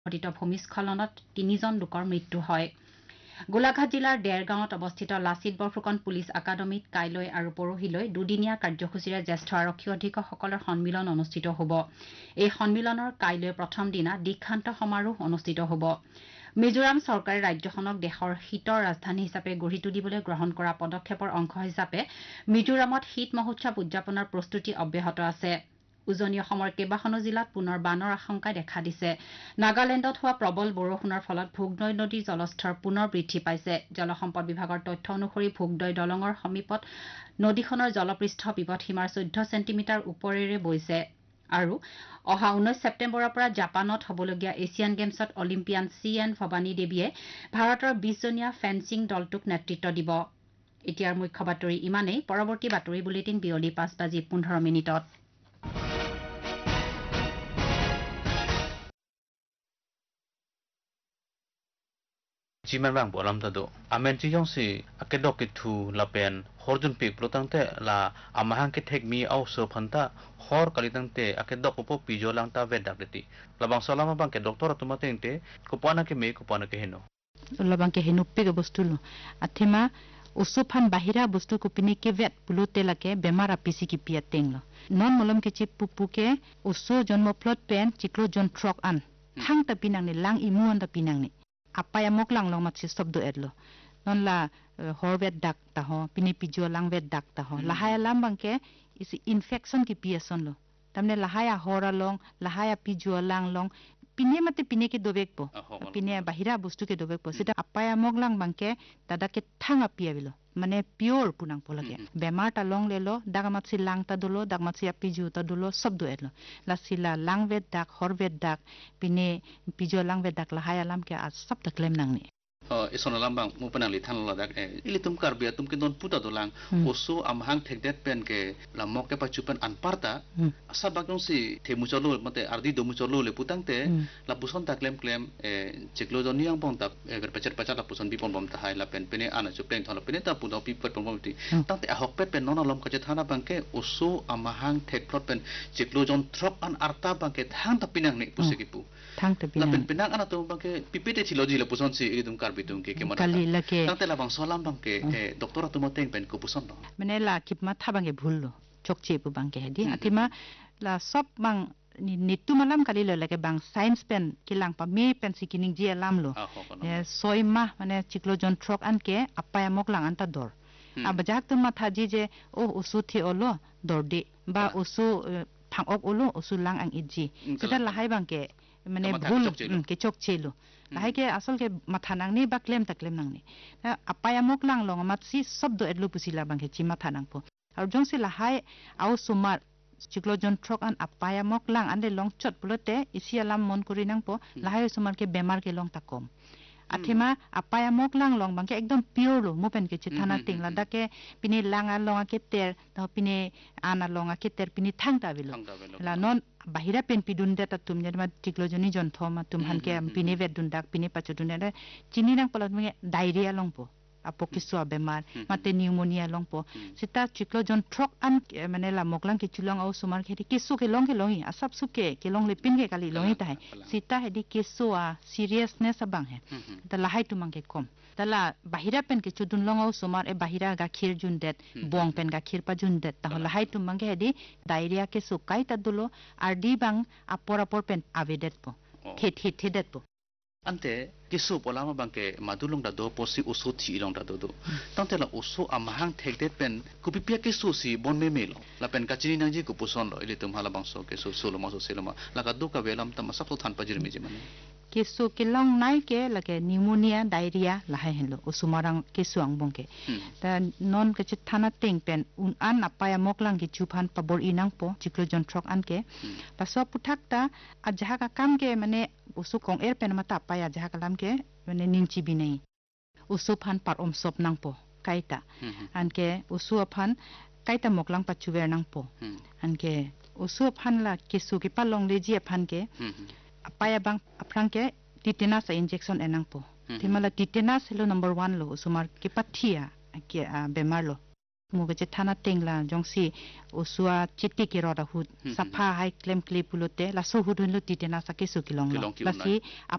ঘটিত ভূমিস্খলনত 3জন লোকৰ মৃত্যু হয়। গোলাঘাট জিলাৰ ডেৰগাঁৱত অৱস্থিত লাচিত বৰফুকন পুলিচ একাডেমীত কাইলৈ আৰু পৰহিলৈ দুদিনীয়া কাৰ্যসূচীৰে জ্যেষ্ঠ আৰক্ষী অধীক্ষকসকলৰ সন্মিলন অনুষ্ঠিত হ'ব। এই সন্মিলনৰ কাইলৈ প্ৰথম দিনা দীক্ষান্ত সমাৰোহ অনুষ্ঠিত হ'ব। মিজোৰাম চৰকাৰে ৰাজ্যখনক দেশৰ শীতৰ ৰাজধানী হিচাপে গঢ়ি তুলিবলৈ গ্ৰহণ কৰা পদক্ষেপৰ অংশ হিচাপে মিজোৰামত শীত মহোৎসৱ উদযাপনৰ প্ৰস্তুতি অব্যাহত আছে। উজনি অসমৰ কেইবাখনো জিলাত পুনৰ বানৰ আশংকাই দেখা দিছে। নাগালেণ্ডত হোৱা প্ৰবল বৰষুণৰ ফলত ভোগনৈ নদীৰ জলস্তৰ পুনৰ বৃদ্ধি পাইছে। জলসম্পদ বিভাগৰ তথ্য অনুসৰি ভোগনৈ দলঙৰ সমীপত নদীখনৰ জলপৃষ্ঠ বিপদসীমাৰ 14 চেণ্টিমিটাৰ ওপৰেৰে বৈছে। আৰু অহা 19 ছেপ্টেম্বৰৰ পৰা জাপানত হ'বলগীয়া এছিয়ান গেমছত অলিম্পিয়ান CN ভৱানী দেৱীয়ে ভাৰতৰ 20জনীয়া ফেন্সিং দলটোক নেতৃত্ব দিব। এতিয়াৰ মুখ্য বাতৰি ইমানেই। পৰৱৰ্তী বাতৰি বুলেটিন বিয়লি 5:15। Cimen bang bolam tado amen ci yong si akedok itu lapen horjun pik protangte la amahang ke tek mi au so phanta hor kalitangte akedok popo pijolang ta vedak deti labang salama bang ke doktor atumatente kupana ke me kupana ke heno labang ke henu pik bostulu athema usuphan bahira bostu kupini ke vet pulute lake bemar apisi ki piateng lo non molom ke chip pupuke uso jonmo plot pen chiklo jon trok an hang ta pinang ni lang imuan ta pinang ni apa yang mok lang long matsi stop do edlo non la horvet dak ta ho pini pijo lang vet dak ta ho lahaya lambang ke isi infection ki piason lo tamne lahaya hora long lahaya pijo lang long pine mate pine ke dobek po pine bahira bostu ke dobek po sita apa yang mok lang bangke tada ke thanga piavilo mane pure punang polage bemar ta long lelo dagamat si lang ta dolo dagamat si apiju ta dolo sob do edlo la sila lang vet dak hor vet dak pine pijo lang vet dak la haya lam ke as sab ta klem nang ni isona lambang mu panang li than la dak ili tum kar bia tum ke don puta dolang oso amhang thekdet pen ke la mok ke pachupan anparta asabak si themu cholo mate ardi domu cholo le putangte la puson ta klem cheklo joni yang pong ta ger pachat pachat la puson bi pon bom ta hai la pen pene ana chu pleng thola pene ta pudo pi pon bom ti tangte ahok pe pen non lom ka che thana bangke oso amhang thekplot pen cheklo jon throp an arta bangke thang ta pinang ni puseki pu thang ta pinang la pen pinang ana to bangke pipete thilo ji la puson si idum kar bitum ke kemana kali lake tangte la bang solam bangke doktor atumateng pen ko puson no mane la kipma thabange bhullo chokche bu bangke hedi atima la sop bang nitu malam kali lo lake bang science pen kilang pa me pen sikining ji alam lo soi ma mane chiklo jon trok an ke apaya mok lang anta dor abajak tu matha ji je o usu thi olo dor de ba usu phangok olo usu lang ang iji sita lahai bangke mane bhul ke chokche lo lahai ke asol ke matha nang ni ba klem ta klem nang ni apaya mok lang long mat si sabdo edlo pusila bangke chi matha nang po ar jong si lahai au sumar chiklo jon trok an apaya mok lang ande long chot pulote isi alam mon kuri nang po lahai sumar ke bemar ke long takom athema apaya mok lang long bangke ekdom pure lo mopen ke chithana tingla dake pini langa longa ke ter to pini ana longa ke ter pini thang ta bilo la non bahira pen pidun de ta tum ma chiklo joni jon thoma tum han ke pini vet dun dak pini pachu dun de chini nang polat me diarrhea long po apo kiswa bemar mate pneumonia long po sita chiklo jon trok an mane la moklang ki chulong au sumar khedi kisu ke longi asap suke ke long le pin ke kali longi tai sita hedi kisu a seriousness abang he ta lahai tu mangke kom tala bahira pen ke chudun long au sumar e bahira gakhir jun det bong pen gakhir pa jun det ta lahai tu mangke hedi diarrhea ke sukai ta dulo ar di bang apor pen avedet po het det po ante kisu polama bangke madulong da do posi usu thi long da do tangte la usu amahang thekdet pen kupipia kisu si bon memelo la pen kachini nang ji ku puson lo ile tum hala bangso kisu sulo maso seloma la ka du ka velam tam sak to than pajir mi je mane kisu kilong nai ke lake pneumonia diarrhea lahai henlo usumarang kisu ang bongke ta non ke chithana teng pen un an apaya moklang ki chuphan pabor inang po chiklo jon trok an ke paso puthak ta ajaha ka kam ke mane usu kong er pen mata apaya ajaha kalam ke mane ningchi binai usu phan par sop nang po kaita anke usu phan kaita moklang pachuwer nang po anke usu phan la kisu ki palong leji phan ke apaya bang aprang ke tetanus injection enang po timala tetanus lo number 1 lo usumar ke pathia ke bemar lo muge che thana tengla jongsi usua chitti ki roda hud safa hai klem klipulote la so hudun lo tetanus ke su kilong lo lasi